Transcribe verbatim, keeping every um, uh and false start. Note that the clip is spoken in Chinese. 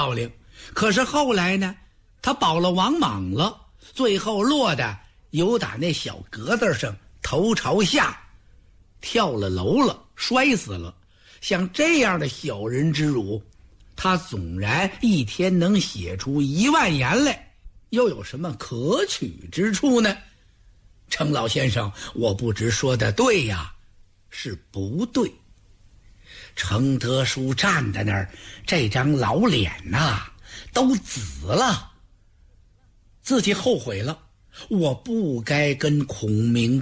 要领。可是后来呢，他保了王莽了，最后落得由打那小格子上头朝下跳了楼了，摔死了。像这样的小人之辱，他纵然一天能写出一万言来，又有什么可取之处呢？程老先生，我不知说的对呀，是不对。程德书站在那儿，这张老脸呐、啊、都紫了，自己后悔了，我不该跟孔明